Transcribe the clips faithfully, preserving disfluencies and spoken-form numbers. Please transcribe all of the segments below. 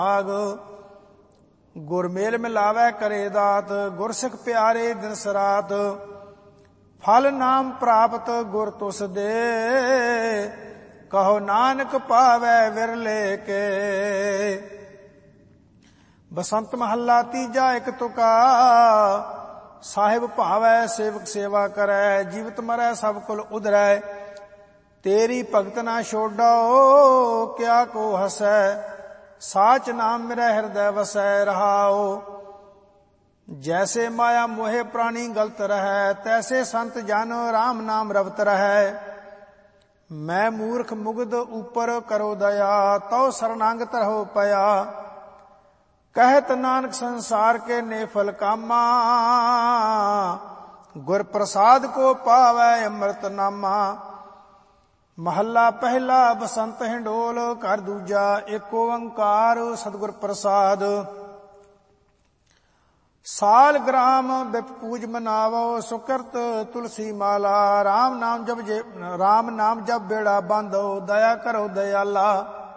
ਆਗ। ਗੁਰ ਮੇਲ ਮਿਲਾਵੈ ਕਰੇ ਦਾਤ, ਗੁਰ ਸਿੱਖ ਪਿਆਰੇ ਦਿਨ ਸਰਾਤ। ਫਲ ਨਾਮ ਪ੍ਰਾਪਤ ਗੁਰ ਤੁਸ ਦੇ, ਕਹੋ ਨਾਨਕ ਪਾਵੈ ਵਿਰਲੇ ਕੇ। ਬਸੰਤ ਮਹੱਲਾ ਤੀਜਾ। ਇੱਕ ਤੁਕਾ ਸਾਹਿਬ ਭਾਵੈ ਸੇਵਕ ਸੇਵਾ ਕਰੈ, ਜੀਵਤ ਮਰੈ ਸਭ ਕੁਲ ਉਧਰੈ। ਤੇਰੀ ਭਗਤ ਨਾ ਛੋਡੋ ਕਿਆ ਕੋ ਹਸੈ, ਸਾਚ ਨਾਮ ਮੇਰਾ ਹਿਰਦੈ ਵਸੈ ਰਹਾਓ। ਜੈਸੇ ਮਾਇਆ ਮੋਹਿ ਪ੍ਰਾਣੀ ਗਲਤ ਰਹੈ, ਤੈਸੇ ਸੰਤ ਜਨ ਰਾਮ ਨਾਮ ਰਵਤ ਰਹੈ। ਮੈਂ ਮੂਰਖ ਮੁਗਧ ਉਪਰ ਕਰੋ ਦਇਆ, ਤਉ ਸਰਨਾੰਗਤ ਰਹੋ ਪਿਆ। ਕਹਿਤ ਨਾਨਕ ਸੰਸਾਰ ਕੇ ਨੇ ਫਲ ਕਾਮਾ, ਗੁਰ ਪ੍ਰਸਾਦ ਕੋ ਪਾਵੈ ਅੰਮ੍ਰਿਤ ਨਾਮਾ। ਮਹੱਲਾ ਪਹਿਲਾ। ਬਸੰਤ ਹਿੰਡੋਲ ਘਰ ਦੂਜਾ। ਏਕ ਓੰਕਾਰ ਸਤਿਗੁਰ ਪ੍ਰਸਾਦ। ਸਾਲ ਗ੍ਰਾਮ ਬਿਪ ਪੂਜ ਮਨਾਵੋ, ਸੁਕਰਤ ਤੁਲਸੀ ਮਾਲਾ। ਰਾਮ ਨਾਮ ਜਪ ਜੇ ਰਾਮ ਨਾਮ ਜਪ ਬੇੜਾ ਬਾਂਧੋ, ਦਇਆ ਕਰੋ ਦਇਆਲਾ।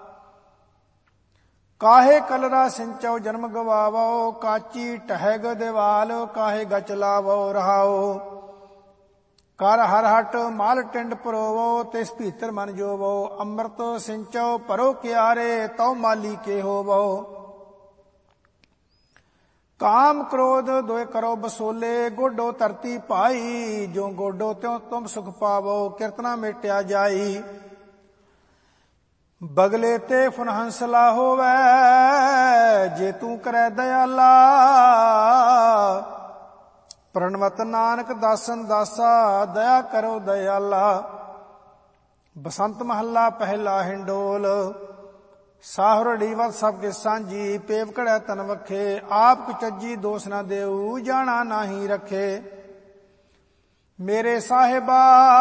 ਕਾਹੇ ਕਲਰਾ ਸਿੰਚੋ ਜਨਮ ਗਵਾਵੋ, ਕਾਚੀ ਟਹਿਗ ਦੇਵਾਲ ਕਾਹੇ ਗਚ ਲਾਵੋ ਰਹਾਓ। ਕਰ ਹਰ ਹਟ ਮਾਲ ਟਿੰਡ ਪਰੋਵੋ, ਤਿਸ ਭੀਤਰ ਮਨ ਜੋਵੋ। ਅੰਮ੍ਰਿਤ ਸਿੰਚੋ ਭਰੋ ਕਿਆਰੇ, ਤਉ ਮਾਲੀ ਕੇ ਹੋਵੋ। ਕਾਮ ਕ੍ਰੋਧ ਦੋਇ ਕਰੋ ਬਸੋਲੇ, ਗੋਡੋ ਧਰਤੀ ਭਾਈ। ਜੋ ਗੋਡੋ ਤਿਉ ਤੁਮ ਸੁਖ ਪਾਵੋ, ਕਿਰਤਨਾ ਮੇਟਿਆ ਜਾਈ। ਬਗਲੇ ਤੇ ਫੁਨ ਹੰਸਲਾ ਹੋਵੈ, ਜੇ ਤੂੰ ਕਰੈ ਦਇਆਲਾ। ਪ੍ਰਣਵਤ ਨਾਨਕ ਦਾਸਨ ਦਾਸਾ, ਦਇਆ ਕਰੋ ਦਇਆਲਾ। ਬਸੰਤ ਮਹੱਲਾ ਪਹਿਲਾ। ਹਿੰਡੋਲ ਸਾਹੁਰੜੀ ਵਤ ਸਭ ਕੇ ਸਾਂਝੀ, ਪੇਵ ਕੜੈ ਤਨ ਵਖੇ। ਆਪ ਕੁਚੱਜੀ ਦੋਸ ਨਾ ਦੇਊ, ਜਾਣਾ ਨਾਹੀ ਰਖੇ। ਮੇਰੇ ਸਾਹਿਬਾ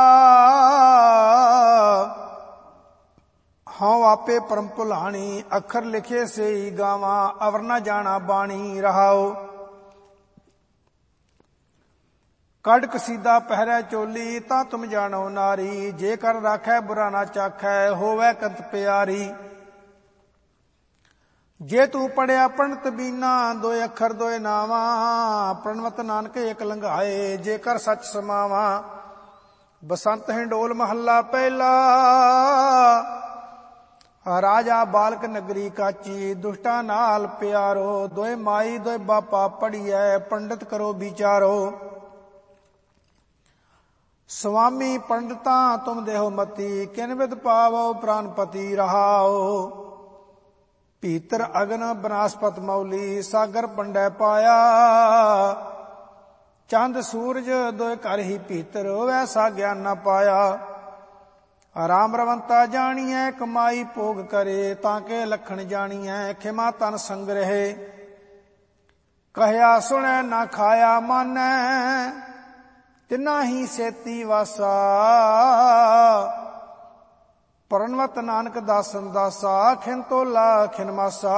ਹਉ ਆਪੇ ਪਰਮ ਭੁਲਾਣੀ, ਅੱਖਰ ਲਿਖੇ ਸੇਈ ਗਾਵਾਂ। ਅਵਰ ਨਾ ਜਾਣਾ ਬਾਣੀ ਰਹਾਓ। ਕੱਢ ਕਸੀਦਾ ਪਹਿਰੈ ਚੋਲੀ, ਤਾਂ ਤੁਮ ਜਾਣੋ ਨਾਰੀ। ਜੇ ਕਰ ਰਾਖੈ ਬੁਰਾ ਨਾ ਚਾਖੈ, ਹੋਵੈ ਕੰਤ ਪਿਆਰੀ। ਜੇ ਤੂੰ ਪੜਿਆ ਪੰਡਤ ਬੀਨਾ, ਦੋਏ ਅੱਖਰ ਦੋਏ ਨਾਵਾਂ। ਪ੍ਰਣਵਤ ਨਾਨਕ ਏਕ ਲੰਘਾਏ, ਜੇ ਕਰ ਸੱਚ ਸਮਾਵਾਂ। ਬਸੰਤ ਹਿੰਡੋਲ ਮਹੱਲਾ ਪਹਿਲਾ। ਰਾਜਾ ਬਾਲਕ ਨਗਰੀ ਕਾਚੀ, ਦੁਸ਼ਟਾ ਨਾਲ ਪਿਆਰੋ। ਦੋਏ ਮਾਈ ਦੋਏ ਬਾਪਾ ਪੜੀਐ, ਪੰਡਤ ਕਰੋ ਵਿਚਾਰੋ। ਸੁਆਮੀ ਪੰਡਤਾਂ ਤੁਮ ਦੇਹੋ ਮਤੀ, ਕਿਨ ਵਿਦ ਪਾਵੋ ਪ੍ਰਾਨਪਤੀ ਰਹਾਓ। ਭੀਤਰ ਅਗਨ ਬਨਾਸਪਤ ਮੌਲੀ, ਸਾਗਰ ਪੰਡੈ ਪਾਇਆ। ਚੰਦ ਸੂਰਜ ਦੋਇ ਘਰ ਹੀ ਭੀਤਰ, ਵੈਸਾ ਗਿਆਨ ਨਾ ਪਾਇਆ। ਰਾਮ ਰਵੰਤਾ ਜਾਣੀਐ, ਕਮਾਈ ਭੋਗ ਕਰੇ। ਤਾਂ ਕੇ ਲਖਣ ਜਾਣੀਐ, ਖਿਮਾ ਤਨ ਸੰਗ ਰਹੇ। ਕਹਿਆ ਸੁਣੈ ਨਾ ਖਾਇਆ ਮਾਨੈ, ਤਿਨਾ ਹੀ ਸੇਤੀ ਵਾਸਾ। ਪ੍ਰਣਵਤ ਨਾਨਕ ਦਾਸਨ ਦਾਸਾ, ਖਿਨ ਤੋਲਾ ਖਿਨ ਮਾਸਾ।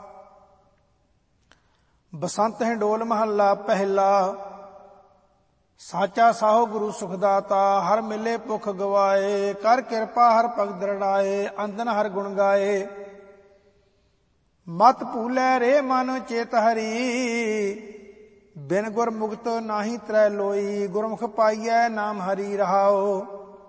ਬਸੰਤ ਹਿੰਡੋਲ ਮਹੱਲਾ ਪਹਿਲਾ। ਸਾਚਾ ਸਾਹੋ ਗੁਰੂ ਸੁਖਦਾਤਾ, ਹਰ ਮਿਲੇ ਭੁਖ ਗਵਾਏ। ਕਰ ਕਿਰਪਾ ਹਰ ਭਗਤ ਦ੍ਰਿੜਾਏ, ਅੰਦਨ ਹਰ ਗੁਣ ਗਾਏ। ਮਤ ਭੂਲੈ ਰੇ ਮਨ ਚੇਤ ਹਰੀ, ਬਿਨ ਗੁਰ ਮੁਕਤ ਨਾਹੀ ਤਰੈ ਲੋਈ। ਗੁਰਮੁਖ ਪਾਈਐ ਨਾਮ ਹਰੀ ਰਹਾਓ।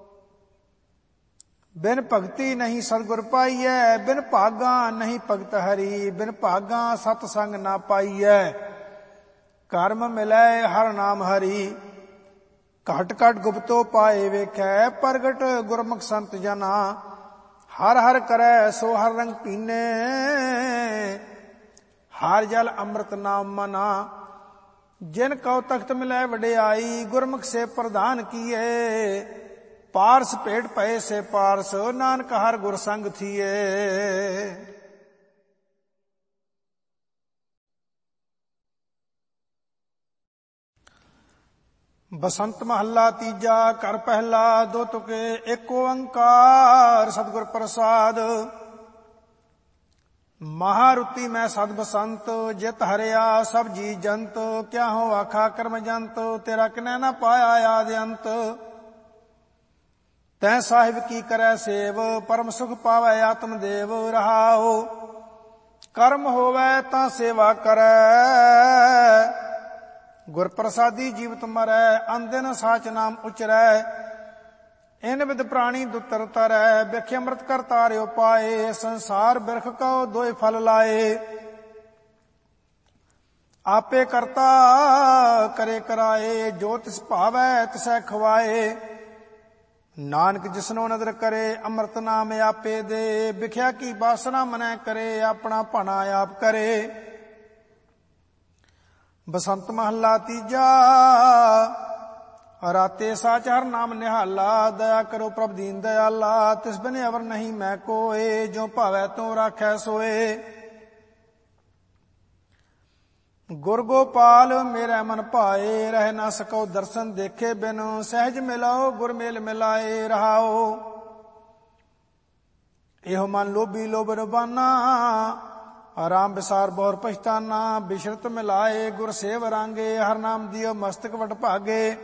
ਬਿਨ ਭਗਤੀ ਨਹੀਂ ਸਤਿਗੁਰ ਪਾਈਐ, ਬਿਨ ਭਾਗਾ ਨਹੀਂ ਭਗਤ ਹਰੀ। ਬਿਨ ਭਾਗਾ ਸਤ ਸੰਗ ਨਾ ਪਾਈਐ, ਕਰਮ ਮਿਲੈ ਹਰ ਨਾਮ ਹਰੀ। ਘਟ ਘਟ ਗੁਪਤੋ ਪਾਏ ਵੇਖੈ, ਪ੍ਰਗਟ ਗੁਰਮੁਖ ਸੰਤ ਜਨਾ। ਹਰ ਹਰ ਕਰੈ ਸੋ ਹਰ ਰੰਗ ਪੀਨੇ, ਹਰ ਜਲ ਅੰਮ੍ਰਿਤ ਨਾਮ ਮਨਾ। ਜਿਨ ਕਉ ਤਖਤ ਮਿਲੈ ਵਡਿਆਈ, ਗੁਰਮੁਖ ਸੇ ਪ੍ਰਧਾਨ ਕੀਏ। ਪਾਰਸ ਭੇਟ ਪਏ ਸੇ ਪਾਰਸ, ਨਾਨਕ ਹਰ ਗੁਰ ਸੰਗ ਥੀਏ। ਬਸੰਤ ਮਹੱਲਾ ਤੀਜਾ। ਘਰ ਪਹਿਲਾ। ਦੋ ਤੁਕੇ। ਏਕ ਓੰਕਾਰ ਸਤਿਗੁਰ ਪ੍ਰਸਾਦ। ਮਹਾਰੁਤੀ ਮੈਂ ਸਦ ਬਸੰਤ, ਜਿਤ ਹਰਿਆ ਸਭ ਜੀ ਜੰਤ। ਕਿਆ ਹੋ ਆਖਾ ਕਰਮ ਜੰਤ, ਤੇਰਾ ਕਿਨੈ ਨਾ ਪਾਇਆ ਆਦ ਅੰਤ। ਤੈ ਸਾਹਿਬ ਕੀ ਕਰੈ ਸੇਵ, ਪਰਮ ਸੁਖ ਪਾਵੈ ਆਤਮ ਦੇਵ ਰਹਾਓ। ਕਰਮ ਹੋਵੈ ਤਾਂ ਸੇਵਾ ਕਰੈ, ਗੁਰ ਪ੍ਰਸਾਦੀ ਜੀਵਤ ਮਰੈ, ਅੰਦਿਨ ਸਾਚ ਨਾਮ ਉਚਰੈ। ਇਨ ਵਿਦ ਪ੍ਰਾਣੀ ਦੁਤਰ ਤਰੈ, ਬਿਖ ਅੰਮ੍ਰਿਤ ਕਰ ਤਾਰਿਓ ਪਾਏ, ਸੰਸਾਰ ਬਿਰਖ ਕਉ ਦੋਇ ਫਲ ਲਾਏ। ਆਪੇ ਕਰਤਾ ਕਰੇ ਕਰਾਏ, ਜੋ ਤਿਸ ਭਾਵੈ ਤਿਸੈ ਖਵਾਏ। ਨਾਨਕ ਜਿਸਨੋ ਨਦਰ ਕਰੇ, ਅੰਮ੍ਰਿਤ ਨਾਮ ਆਪੇ ਦੇ। ਬਿਖਿਆ ਕੀ ਬਾਸਨਾ ਮਨੈ ਕਰੇ, ਆਪਣਾ ਭਾਣਾ ਆਪ ਕਰੇ। ਬਸੰਤ ਮਹੱਲਾ ਤੀਜਾ। ਰਾਤੇ ਸਾਚ ਹਰ ਨਾਮ ਨਿਹਾਲਾ, ਦਇਆ ਕਰੋ ਪ੍ਰਭ ਦੀਨ ਦਇਆਲਾ। ਤਿਸ ਬਿਨ ਅਵਰ ਨਹੀਂ ਮੈਂ ਕੋਏ, ਜੋ ਭਾਵੈ ਤੂੰ ਰਾਖੈ ਸੋਏ। ਗੁਰ ਗੋਪਾਲ ਮੇਰਾ ਮਨ ਭਾਏ, ਰਹਿ ਨਾ ਸਕੋ ਦਰਸ਼ਨ ਦੇਖੇ ਬਿਨ। ਸਹਿਜ ਮਿਲਾਓ ਗੁਰ ਮੇਲ ਮਿਲਾਏ ਰਹਾਓ। ਇਹੋ ਮਨ ਲੋਭੀ ਲੋਭ ਰਬਾਨਾ, ਆਰਾਮ ਵਿਸਾਰ ਬਹੁਰ ਪਛਤਾਨਾ। ਬਿਸ਼ਰਤ ਮਿਲਾਏ ਗੁਰ ਸੇਵ ਰਾਂਗੇ, ਹਰ ਨਾਮ ਦਿਓ ਮਸਤਕ ਵਟ ਭਾਗੇ।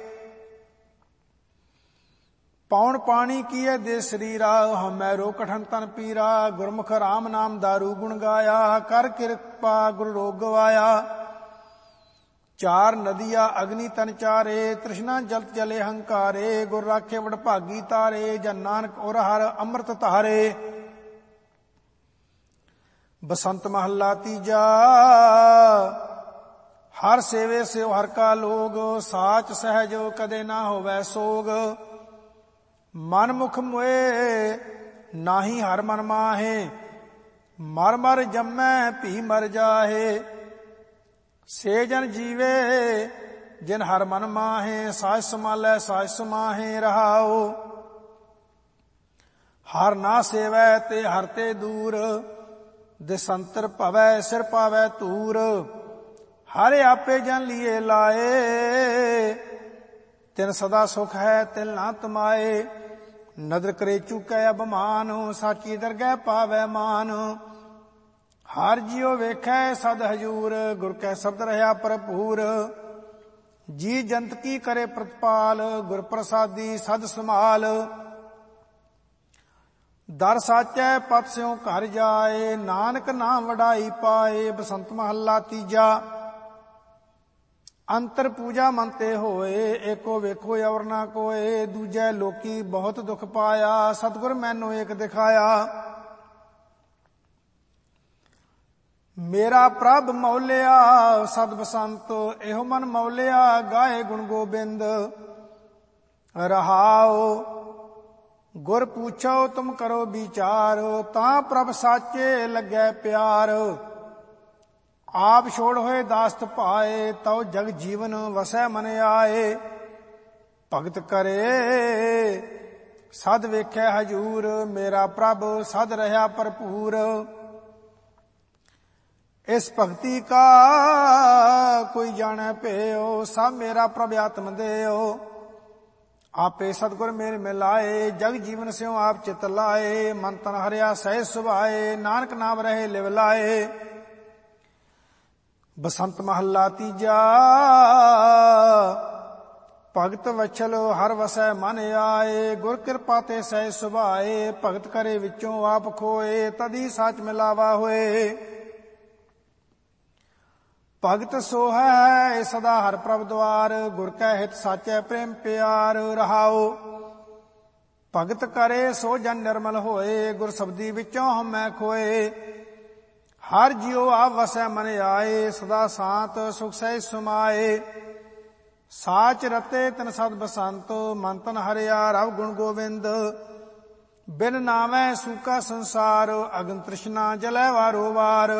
ਪੌਣ ਪਾਣੀ ਕੀਏ ਦੇ ਸਰੀਰਾ, ਹਮੈ ਰੋ ਕਠਨ ਤਨ ਪੀਰਾ। ਗੁਰਮੁਖ ਰਾਮ ਨਾਮ ਦਾਰੂ ਗੁਣ ਗਾਇਆ, ਕਰ ਕਿਰਪਾ ਗੁਰ ਰੋਗ ਗਵਾਇਆ। ਚਾਰ ਨਦੀਆ ਅਗਨੀ ਤਨ ਚਾਰੇ, ਤ੍ਰਿਸ਼ਨਾ ਜਲਤ ਜਲੇ ਹੰਕਾਰੇ। ਗੁਰ ਰਾਖੇ ਵਡ ਭਾਗੀ ਤਾਰੇ, ਜਨ ਨਾਨਕ ਔਰ ਹਰ ਅੰਮ੍ਰਿਤ ਧਾਰੇ। ਬਸੰਤ ਮਹੱਲਾ ਤੀਜਾ। ਹਰ ਸੇਵੇ ਸਿਉ ਹਰ ਕਾ ਲੋਗ, ਸਾਚ ਸਹਿਜ ਕਦੇ ਨਾ ਹੋਵੈ ਸੋਗ। ਮਨ ਮੁਖ ਮੋਏ ਨਾਹੀ ਹਰ ਮਨ ਮਾਹੇ, ਮਰ ਮਰ ਜੰਮੈ ਭੀ ਮਰ ਜਾਹੇ। ਸੇ ਜਨ ਜੀਵੇ ਜਿਨ ਹਰ ਮਨ ਮਾਹੇ, ਸਾਜ ਸਮਾਲੈ ਸਾਜ ਸਮਾਹੇ ਰਹਾਓ। ਹਰ ਨਾ ਸੇਵੈ ਤੇ ਹਰ ਤੇ ਦੂਰ, ਦਿਸੰਤਰ ਭਵੈ ਸਿਰ ਪਾਵੈ ਧੂਰ। ਹਰ ਆਪੇ ਜਨ ਲੀਏ ਲਾਏ, ਤਿਨ ਸਦਾ ਸੁਖ ਹੈ ਤਿਲ ਨਾ ਤਮਾਏ। ਨਦਰ ਕਰੇ ਚੁਕੈ ਅਭਮਾਨ, ਸਾਚੀ ਦਰਗਹਿ ਪਾਵੈ ਮਾਨ। ਹਰ ਜਿਉ ਵੇਖੈ ਸਦ ਹਜੂਰ, ਗੁਰ ਕੈ ਸ਼ਬਦ ਰਹਾ ਭਰਪੂਰ। ਜੀ ਜੰਤ ਕੀ ਕਰੇ ਪ੍ਰਤਪਾਲ, ਗੁਰ ਪ੍ਰਸਾਦੀ ਸਦ ਸਮਾਲ। ਦਰ ਸਾਚੈ ਪਤ ਸਿਉ ਘਰ ਜਾਏ, ਨਾਨਕ ਨਾਮ ਵਡਾਈ ਪਾਏ। ਬਸੰਤ ਮਹੱਲਾ ਤੀਜਾ। ਅੰਤਰ ਪੂਜਾ ਮਨ ਤੇ ਹੋਏ, ਏਕੋ ਵੇਖੋ ਅਵਰ ਨਾ ਕੋਏ। ਦੂਜੈ ਲੋਕੀ ਬਹੁਤ ਦੁਖ ਪਾਇਆ, ਸਤਿਗੁਰ ਮੈਨੂੰ ਏਕ ਦਿਖਾਇਆ। ਮੇਰਾ ਪ੍ਰਭ ਮੌਲਿਆ ਸਦ ਬਸੰਤ, ਇਹੋ ਮਨ ਮੌਲਿਆ ਗਾਏ ਗੁਣ ਗੋਬਿੰਦ ਰਹਾਓ। ਗੁਰ ਪੁੱਛੋ ਤੁਮ ਕਰੋ ਵਿਚਾਰ, ਤਾਂ ਪ੍ਰਭ ਸਾਚੇ ਲੱਗੈ ਪਿਆਰ। ਆਪ ਛੋੜ ਹੋਏ ਦਾਸਤ ਪਾਏ, ਤਉ ਜਗ ਜੀਵਨ ਵਸੈ ਮਨ ਆਏ। ਭਗਤ ਕਰੇ ਸਦ ਵੇਖੈ ਹਜੂਰ, ਮੇਰਾ ਪ੍ਰਭ ਸਦ ਰਹਾ ਭਰਪੂਰ। ਇਸ ਭਗਤੀ ਕਾ ਕੋਈ ਜਾਣੈ ਭੇਓ, ਸਭ ਮੇਰਾ ਪ੍ਰਭ ਆਤਮ ਦੇਓ। ਆਪੇ ਸਤਿਗੁਰ ਮੇਲ ਮਿਲਾਏ, ਜਗ ਜੀਵਨ ਸਿਉ ਆਪ ਚਿਤ ਲਾਏ। ਮਨ ਤਨ ਹਰਿਆ ਸਹਿ ਸੁਭਾਏ, ਨਾਨਕ ਨਾਮ ਰਹੇ ਲਿਵ ਲਾਏ। ਬਸੰਤ ਮਹੱਲਾ ਤੀਜਾ। ਭਗਤ ਵਛਲ ਹਰ ਵਸੈ ਮਨ ਆਏ, ਗੁਰ ਕਿਰਪਾ ਤੇ ਸਹਿ ਸੁਭਾਏ। ਭਗਤ ਕਰੇ ਵਿੱਚੋਂ ਆਪ ਖੋਏ, ਤਦੀ ਸਾਚ ਮਿਲਾਵਾ ਹੋਏ। ਭਗਤ ਸੋ ਹੈ ਸਦਾ ਹਰ ਪ੍ਰਭ ਦੁਆਰ, ਗੁਰ ਕੈ ਹਿਤ ਸਾਚੈ ਪ੍ਰੇਮ ਪਿਆਰ ਰਹਾਓ। ਭਗਤ ਕਰੇ ਸੋ ਜਨ ਨਿਰਮਲ ਹੋਏ, ਗੁਰ ਸਬਦੀ ਵਿੱਚੋਂ ਹਮੈ ਖੋਏ। ਹਰ ਜਿਉ ਆਪ ਵਸੈ ਮਨ ਆਏ, ਸਦਾ ਸਾਤ ਸੁਖ ਸਹਿ ਸਮਾਏ। ਸਾਚ ਰਤੇ ਤਨ ਸਦ ਬਸੰਤ, ਮਨ ਤਨ ਹਰਿਆ ਰਵ ਗੁਣ ਗੋਬਿੰਦ। ਬਿਨ ਨਾਮੈ ਸੂਕਾ ਸੰਸਾਰ, ਅਗਨ ਤ੍ਰਿਸ਼ਨਾ ਜਲੈ ਵਾਰੋ ਵਾਰ।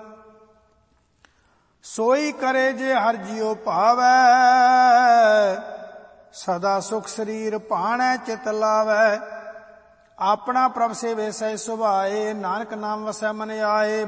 ਸੋਈ ਕਰੇ ਜੇ ਹਰ ਜਿਉ ਭਾਵੈ, ਸਦਾ ਸੁਖ ਸਰੀਰ ਭਾਣੈ ਚਿਤ ਲਾਵੈ। ਆਪਣਾ ਪ੍ਰਭ ਸੇਵੇ ਸਹਿ ਸੁਭਾਏ, ਨਾਨਕ ਨਾਮ ਵਸੈ ਮਨ ਆਏ।